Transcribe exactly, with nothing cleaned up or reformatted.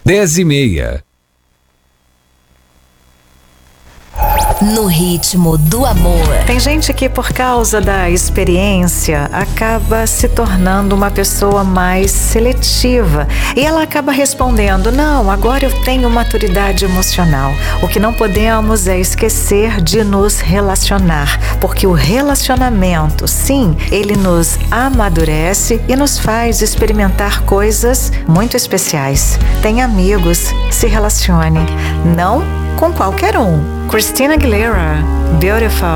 dez e meia. No ritmo do amor. Tem gente que, por causa da experiência, acaba se tornando uma pessoa mais seletiva. E ela acaba respondendo: não, agora eu tenho maturidade emocional. O que não podemos é esquecer de nos relacionar. Porque o relacionamento, sim, ele nos amadurece e nos faz experimentar coisas muito especiais. Tenha amigos, se relacione. Não com qualquer um. Christina Aguilera, Beautiful.